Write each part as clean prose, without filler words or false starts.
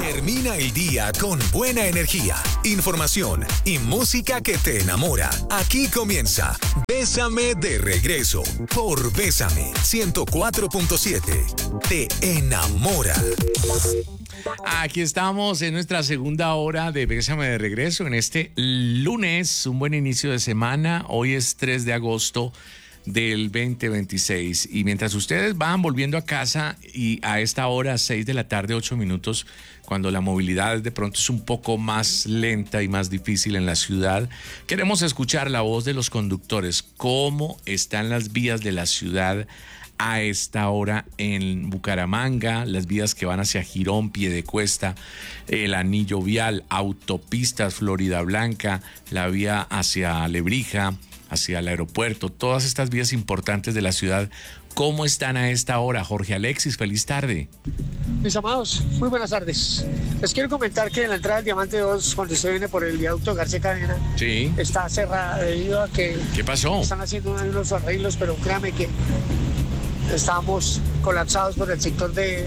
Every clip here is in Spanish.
Termina el día con buena energía, información y música que te enamora. Aquí comienza Bésame de regreso por Bésame 104.7. Te enamora. Aquí estamos en nuestra segunda hora de Bésame de regreso en este lunes, un buen inicio de semana. Hoy es 3 de agosto del 2026 y mientras ustedes van volviendo a casa y a esta hora 6 de la tarde 8 minutos, cuando la movilidad de pronto es un poco más lenta y más difícil en la ciudad, queremos escuchar la voz de los conductores. ¿Cómo están las vías de la ciudad a esta hora en Bucaramanga? Las vías que van hacia Girón, Piedecuesta, el anillo vial, autopistas, Florida Blanca, la vía hacia Lebrija, hacia el aeropuerto, todas estas vías importantes de la ciudad. ¿Cómo están a esta hora? Jorge Alexis, feliz tarde. Mis amados, muy buenas tardes. Les quiero comentar que en la entrada del Diamante 2, cuando usted viene por el viaducto García Cadena, sí, está cerrada debido a que... ¿Qué pasó? Están haciendo unos arreglos, pero créame que estamos colapsados por el sector de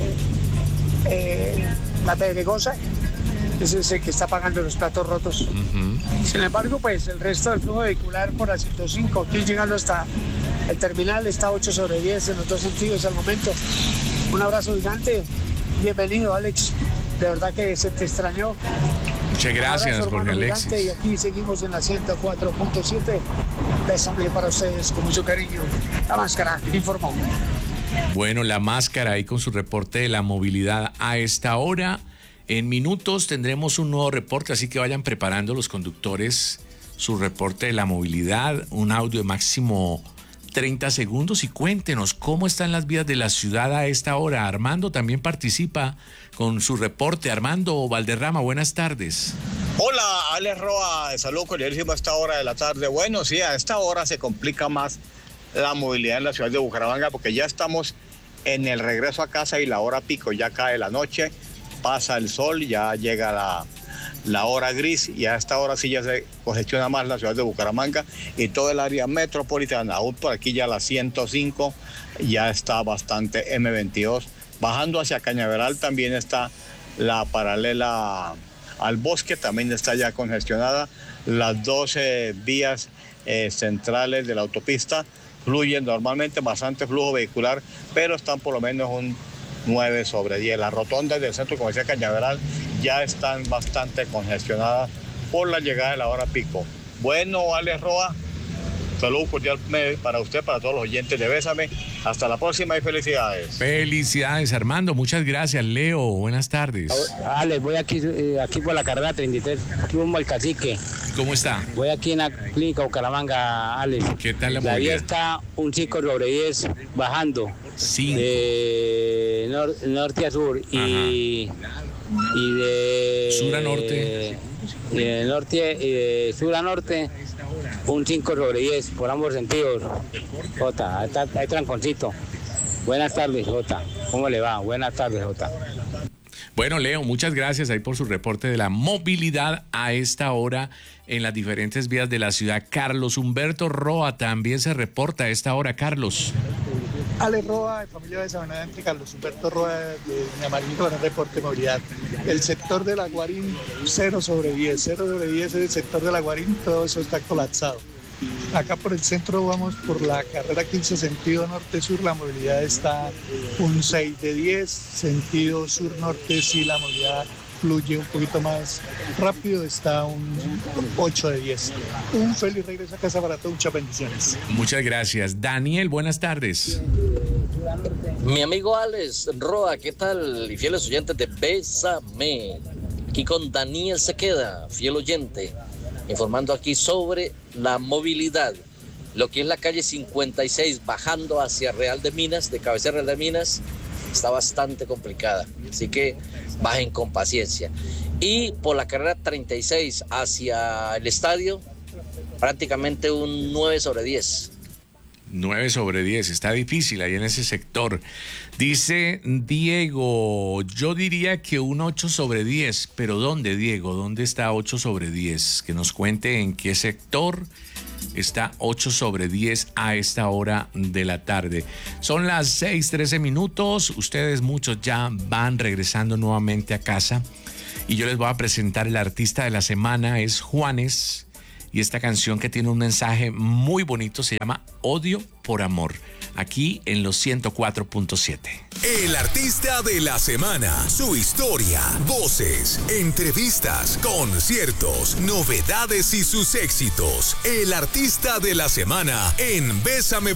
la Pedregosa. Ese es el que está pagando los platos rotos. Sin embargo, pues el resto del flujo vehicular por la 105, aquí llegando hasta el terminal, está 8/10 en los dos sentidos al momento. Un abrazo gigante. Bienvenido, Alex. De verdad que se te extrañó. Muchas gracias, Jorge Alexis. Y aquí seguimos en la 104.7. Bésame para ustedes con mucho cariño. La máscara informó. Bueno, la máscara ahí con su reporte de la movilidad a esta hora. En minutos tendremos un nuevo reporte, así que vayan preparando los conductores su reporte de la movilidad, un audio de máximo 30 segundos y cuéntenos cómo están las vías de la ciudad a esta hora. Armando también participa con su reporte. Armando Valderrama, buenas tardes. Hola, Alex Roa, saludo cordialísimo a esta hora de la tarde. Bueno, sí, a esta hora se complica más la movilidad en la ciudad de Bucaramanga porque ya estamos en el regreso a casa y la hora pico, ya cae la noche. Pasa el sol, ya llega la hora gris y a esta hora sí ya se congestiona más la ciudad de Bucaramanga y todo el área metropolitana. Aún por aquí ya la 105 ya está bastante M22. Bajando hacia Cañaveral también está la paralela al Bosque, también está ya congestionada. Las 12 vías centrales de la autopista fluyen normalmente, bastante flujo vehicular, pero están por lo menos un 9/10. Las rotondas del centro comercial Cañaveral ya están bastante congestionadas por la llegada de la hora pico. Bueno, Alex Roa, saludos cordialmente para usted, para todos los oyentes de Bésame. Hasta la próxima y felicidades. Felicidades, Armando. Muchas gracias. Leo, buenas tardes. Alex, voy aquí por la carrera 33, aquí rumbo al Cacique. ¿Cómo está? Voy aquí en la clínica Bucaramanga, Alex. ¿Qué tal la vía movilidad? está un 5/10 bajando. 5. De norte a sur y de sur a norte. De norte y de sur a norte un 5/10 por ambos sentidos. Jota, hay tranconcito. Buenas tardes, Jota. ¿Cómo le va? Buenas tardes, Jota. Bueno, Leo, muchas gracias ahí por su reporte de la movilidad a esta hora en las diferentes vías de la ciudad. Carlos Humberto Roa también se reporta a esta hora. Carlos. Alex Roa, de familia de Sabanadante, Carlos Humberto Roa, de Amarillo, con el reporte de movilidad. El sector de La Guarín, 0/10. 0/10 es el sector de La Guarín, todo eso está colapsado. Acá por el centro vamos por la carrera 15, sentido norte-sur, la movilidad está un 6/10, sentido sur-norte, sí, la movilidad fluye un poquito más rápido, está un 8/10. Un feliz regreso a casa para todos, muchas bendiciones. Muchas gracias. Daniel, buenas tardes. Mi amigo Alex Roa, ¿qué tal? Y fieles oyentes de Bésame. Aquí con Daniel Sequeda, fiel oyente, informando aquí sobre la movilidad. Lo que es la calle 56 bajando hacia Real de Minas, de cabecera Real de Minas, está bastante complicada. Así que bajen con paciencia. Y por la carrera 36 hacia el estadio, prácticamente un 9/10. 9/10, está difícil ahí en ese sector. Dice Diego, yo diría que un 8/10, pero ¿dónde, Diego? ¿Dónde está 8/10? Que nos cuente en qué sector está 8/10 a esta hora de la tarde. Son las 6:13 minutos, ustedes muchos ya van regresando nuevamente a casa. Y yo les voy a presentar el artista de la semana, es Juanes. Y esta canción que tiene un mensaje muy bonito se llama Odio por Amor. Aquí en los 104.7. El artista de la semana, su historia, voces, entrevistas, conciertos, novedades y sus éxitos. El artista de la semana en Bésame